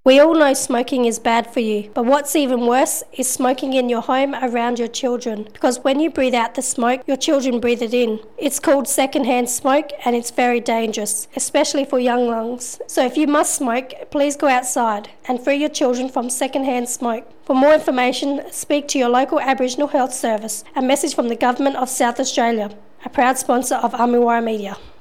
We all know smoking is bad for you, but what's even worse is smoking in your home around your children, because when you breathe out the smoke, your children breathe it in. It's called secondhand smoke and it's very dangerous, especially for young lungs. So if you must smoke, please go outside and free your children from secondhand smoke. For more information, speak to your local Aboriginal Health Service. A message from the Government of South Australia, a proud sponsor of Amiwara Media.